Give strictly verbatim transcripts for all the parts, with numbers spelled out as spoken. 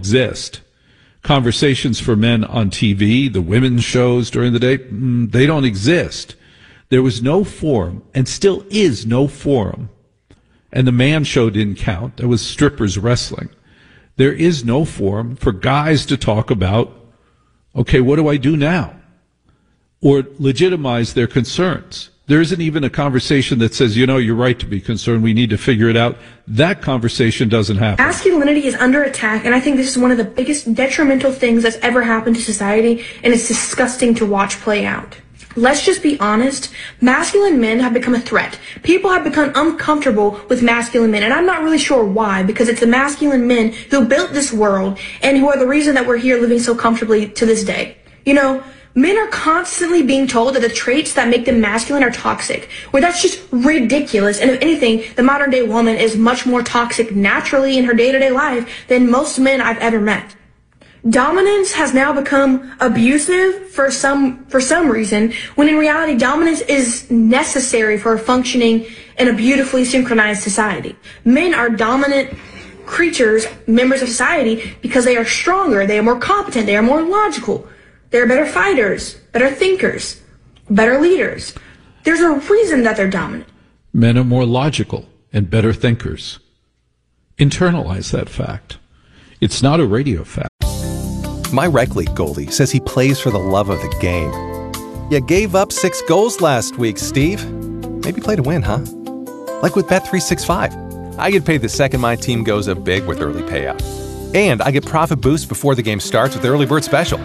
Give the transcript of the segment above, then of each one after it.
exist. Conversations for men on T V, the women's shows during the day, they don't exist. There was no forum, and still is no forum. And the man show didn't count. There was strippers wrestling. There is no forum for guys to talk about, okay, what do I do now? Or legitimize their concerns. There isn't even a conversation that says, you know, you're right to be concerned. We need to figure it out. That conversation doesn't happen. Masculinity is under attack, and I think this is one of the biggest detrimental things that's ever happened to society, and it's disgusting to watch play out. Let's just be honest. Masculine men have become a threat. People have become uncomfortable with masculine men, and I'm not really sure why, because it's the masculine men who built this world and who are the reason that we're here living so comfortably to this day. You know, men are constantly being told that the traits that make them masculine are toxic, where that's just ridiculous. And if anything, the modern day woman is much more toxic naturally in her day-to-day life than most men I've ever met. Dominance has now become abusive for some for some reason, when in reality dominance is necessary for functioning in a beautifully synchronized society. Men are dominant creatures, members of society, because they are stronger, they are more competent, they are more logical. They're better fighters, better thinkers, better leaders. There's a reason that they're dominant. Men are more logical and better thinkers. Internalize that fact. It's not a radio fact. My rec league goalie says he plays for the love of the game. You gave up six goals last week, Steve. Maybe play to win, huh? Like with Bet three sixty-five. I get paid the second my team goes up big with early payout. And I get profit boosts before the game starts with the early bird special.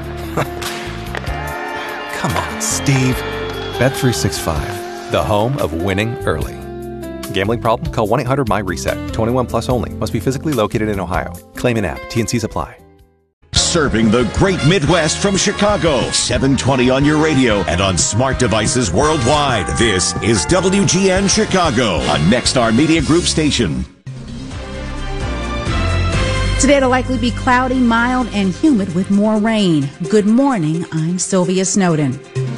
Come on, Steve. Bet three sixty-five, the home of winning early. Gambling problem? Call one eight hundred M Y reset. twenty-one plus only. Must be physically located in Ohio. Claim in app. T and C's apply. Serving the great Midwest from Chicago. seven twenty on your radio and on smart devices worldwide. This is W G N Chicago, a Nexstar Media Group station. Today it'll likely be cloudy, mild, and humid with more rain. Good morning, I'm Sylvia Snowden.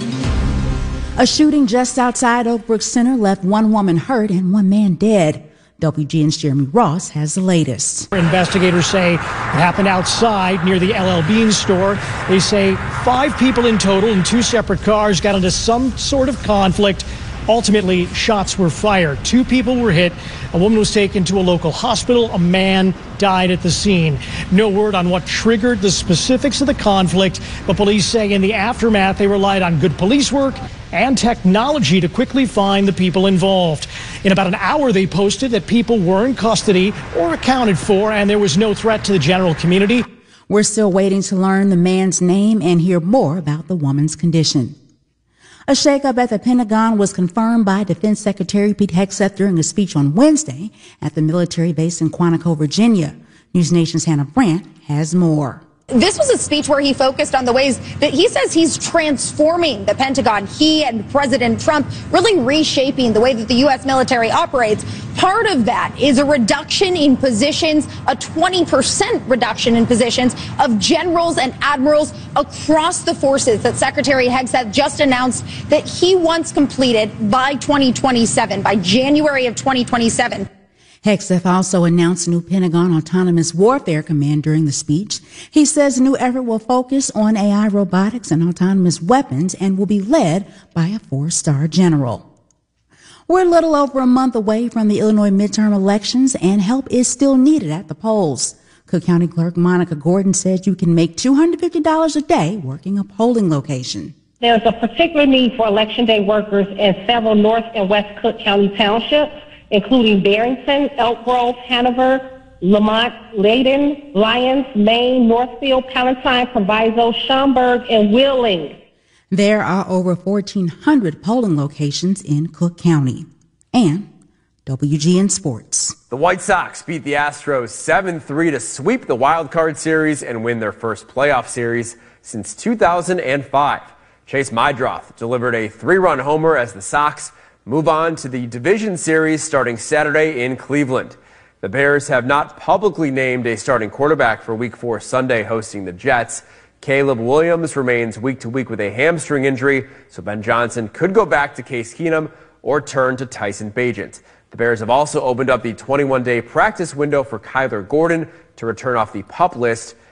A shooting just outside Oak Brook Center left one woman hurt and one man dead. W G N's Jeremy Ross has the latest. Investigators say it happened outside near the L L Bean store. They say five people in total in two separate cars got into some sort of conflict. Ultimately, shots were fired. Two people were hit. A woman was taken to a local hospital. A man died at the scene. No word on what triggered the specifics of the conflict, but police say in the aftermath they relied on good police work and technology to quickly find the people involved. In about an hour, they posted that people were in custody or accounted for, and there was no threat to the general community. We're still waiting to learn the man's name and hear more about the woman's condition. A shakeup at the Pentagon was confirmed by Defense Secretary Pete Hegseth during a speech on Wednesday at the military base in Quantico, Virginia. News Nation's Hannah Brandt has more. This was a speech where he focused on the ways that he says he's transforming the Pentagon. He and President Trump really reshaping the way that the U S military operates. Part of that is a reduction in positions, a twenty percent reduction in positions of generals and admirals across the forces that Secretary Hegseth just announced that he wants completed by twenty twenty-seven, by January of twenty twenty-seven. Hegseth also announced a new Pentagon Autonomous Warfare Command during the speech. He says the new effort will focus on A I robotics and autonomous weapons and will be led by a four-star general. We're a little over a month away from the Illinois midterm elections, and help is still needed at the polls. Cook County Clerk Monica Gordon says you can make two hundred fifty dollars a day working a polling location. There's a particular need for election day workers in several North and West Cook County townships, including Barrington, Elk Grove, Hanover, Lamont, Layden, Lyons, Maine, Northfield, Palatine, Proviso, Schaumburg, and Wheeling. There are over fourteen hundred polling locations in Cook County. And W G N Sports. The White Sox beat the Astros seven three to sweep the Wild Card Series and win their first playoff series since two thousand five. Chase Meidroth delivered a three-run homer as the Sox move on to the division series starting Saturday in Cleveland. The Bears have not publicly named a starting quarterback for Week four Sunday hosting the Jets. Caleb Williams remains week to week with a hamstring injury, so Ben Johnson could go back to Case Keenum or turn to Tyson Bagent. The Bears have also opened up the twenty-one day practice window for Kyler Gordon to return off the PUP list